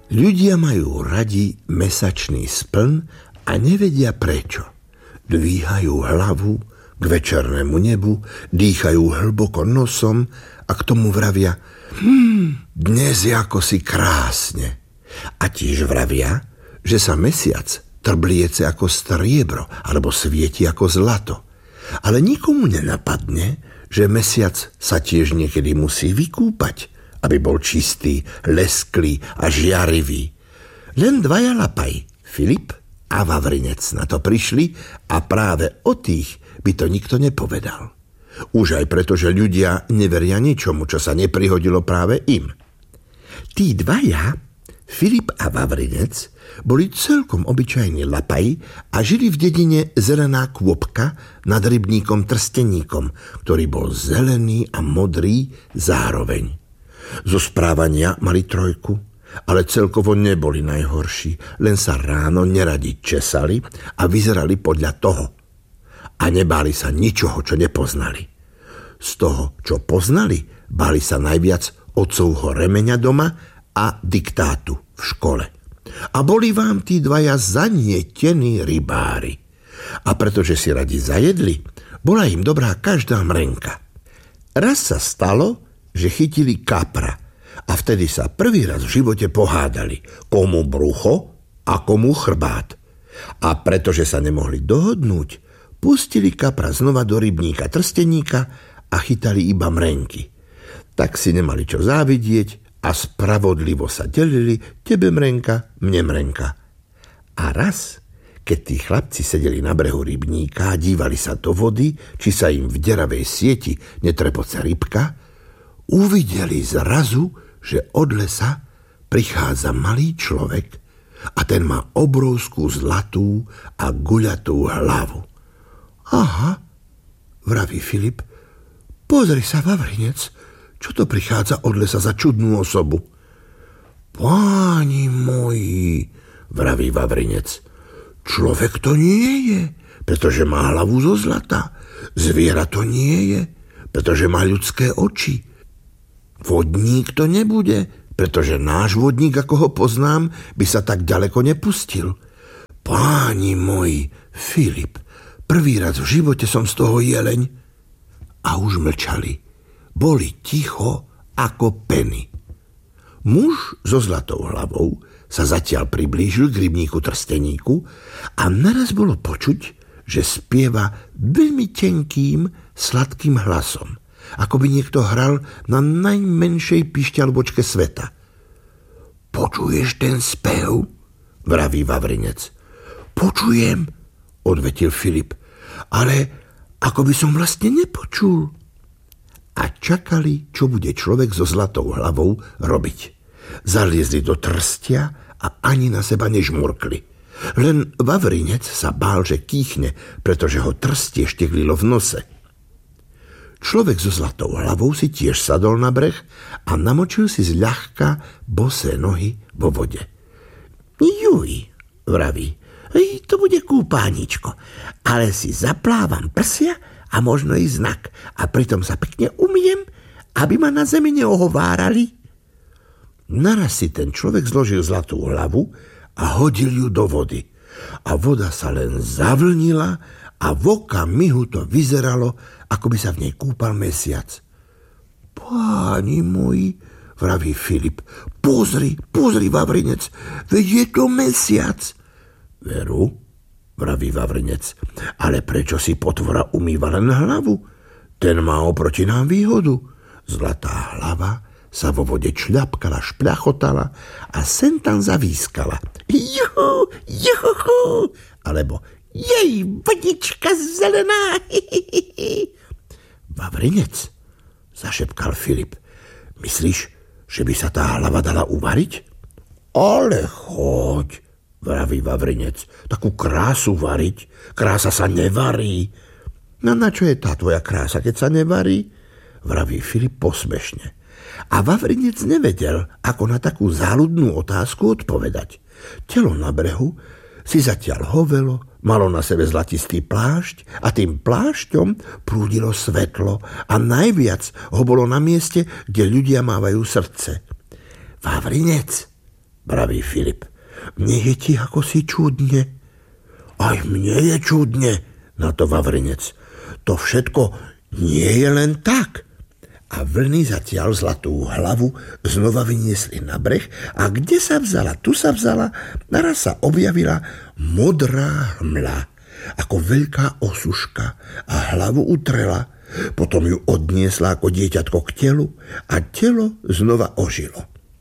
Ľudia majú radi mesačný spln a nevedia prečo. Dvíhajú hlavu k večernému nebu, dýchajú hlboko nosom a k tomu vravia: dnes je ako si krásne. A tiež vravia, že sa mesiac trbliece ako striebro alebo svieti ako zlato. Ale nikomu nenapadne, že mesiac sa tiež niekedy musí vykúpať, aby bol čistý, lesklý a žiarivý. Len dvaja lapaji, Filip a Vavrinec, na to prišli a práve o tých by to nikto nepovedal. Už aj preto, že ľudia neveria ničomu, čo sa neprihodilo práve im. Tí dvaja, Filip a Vavrinec, boli celkom obyčajní lapaji a žili v dedine Zelená kôpka nad rybníkom Trsteníkom, ktorý bol zelený a modrý zároveň. Zo správania mali trojku, ale celkovo neboli najhorší, len sa ráno neradi česali a vyzerali podľa toho. A nebáli sa ničoho, čo nepoznali. Z toho, čo poznali, báli sa najviac otcovho remeňa doma a diktátu v škole. A boli vám tí dvaja zanietení rybári. A pretože si radi zajedli, bola im dobrá každá mrenka. Raz sa stalo, že chytili kapra a vtedy sa prvý raz v živote pohádali, komu brucho a komu chrbát. A pretože sa nemohli dohodnúť, pustili kapra znova do rybníka Trsteníka a chytali iba mrenky. Tak si nemali čo závidieť a spravodlivo sa delili, tebe mrenka, mne mrenka. A raz, keď tí chlapci sedeli na brehu rybníka a dívali sa do vody, či sa im v deravej sieti netrepoce rybka, uvideli zrazu, že od lesa prichádza malý človek a ten má obrovskú zlatú a guľatú hlavu. Aha, vraví Filip, pozri sa, Vavrinec, čo to prichádza od lesa za čudnú osobu? Páni moji, vraví Vavrinec, človek to nie je, pretože má hlavu zo zlata. Zviera to nie je, pretože má ľudské oči. Vodník to nebude, pretože náš vodník, ako ho poznám, by sa tak ďaleko nepustil. Páni moji, Filip, prvý raz v živote som z toho jeleň. A už mlčali. Boli ticho ako peny. Muž so zlatou hlavou sa zatiaľ priblížil k rybníku Trsteníku a naraz bolo počuť, že spieva veľmi tenkým, sladkým hlasom, ako by niekto hral na najmenšej pišťalbočke sveta. Počuješ ten spev? Vraví Vavrinec. Počujem, odvetil Filip, ale ako by som vlastne nepočul. A čakali, čo bude človek so zlatou hlavou robiť. Zaliezli do trstia a ani na seba nežmurkli. Len Vavrinec sa bál, že kýchne, pretože ho trstie šteklilo v nose. Človek so zlatou hlavou si tiež sadol na breh a namočil si zľahka bosé nohy vo vode. Juj, vraví, to bude kúpáničko, ale si zaplávam prsia a možno i znak a pritom sa pekne umiem, aby ma na zemi neohovárali. Naraz si ten človek zložil zlatú hlavu a hodil ju do vody. A voda sa len zavlnila a v okamihu to vyzeralo, ako by sa v nej kúpal mesiac. Páni moji, vraví Filip, pozri, Vavrinec, veď je to mesiac. Veru, vraví Vavrinec, ale prečo si potvora umýva len hlavu? Ten má oproti nám výhodu. Zlatá hlava sa vo vode čľapkala, špľachotala a sem tam zavískala. Juhu, juhu, alebo jej, vodička zelená. Vavrinec, zašepkal Filip, myslíš, že by sa tá hlava dala uvariť? Ale choď, vraví Vavrinec, takú krásu variť. Krása sa nevarí. No na čo je tá tvoja krása, keď sa nevarí? Vraví Filip posmešne. A Vavrinec nevedel, ako na takú záľudnú otázku odpovedať. Telo na brehu si zatiaľ hovelo, malo na sebe zlatistý plášť a tým plášťom prúdilo svetlo a najviac ho bolo na mieste, kde ľudia mávajú srdce. Vavrinec, vraví Filip. Mne je ti ako si čudne. Aj mne je čudne, na to Vavrinec. To všetko nie je len tak. A vlny zatiaľ zlatú hlavu znova vyniesli na breh a kde sa vzala, tu sa vzala, naraz sa objavila modrá hmla, ako veľká osuška a hlavu utrela. Potom ju odniesla ako dieťatko k telu a telo znova ožilo.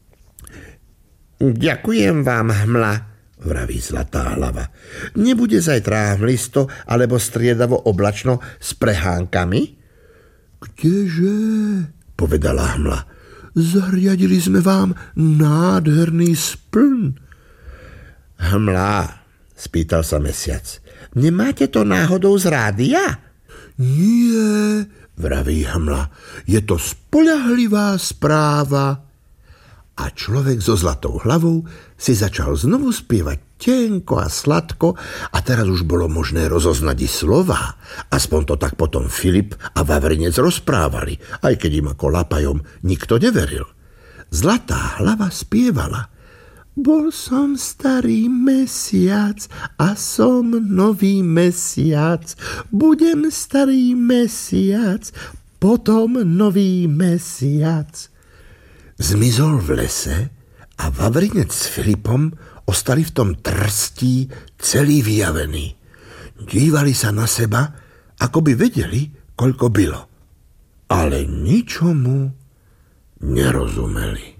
Ďakujem vám, hmla, vraví zlatá hlava. Nebude zajtra hmlisto alebo striedavo oblačno s prehánkami? Kdeže, povedala hmla, zariadili sme vám nádherný spln. Hmla, spýtal sa mesiac, nemáte to náhodou z rádia? Nie, vraví hmla, je to spoľahlivá správa. A človek so zlatou hlavou si začal znovu spievať tenko a sladko a teraz už bolo možné rozoznať i slová. Aspoň to tak potom Filip a Vavrinec rozprávali, aj keď im ako lapajom nikto neveril. Zlatá hlava spievala. Bol som starý mesiac a som nový mesiac. Budem starý mesiac, potom nový mesiac. Zmizol v lese a Vavrinec s Filipom ostali v tom trstí celý vyjavení. Dívali sa na seba, ako by vedeli, koľko bylo. Ale ničomu nerozumeli.